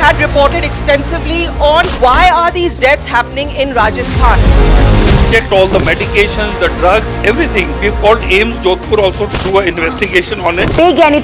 had reported extensively on why are these deaths happening in Rajasthan. Checked all the medications, the drugs, everything. We've called AIIMS Jodhpur also to do an investigation on it. Big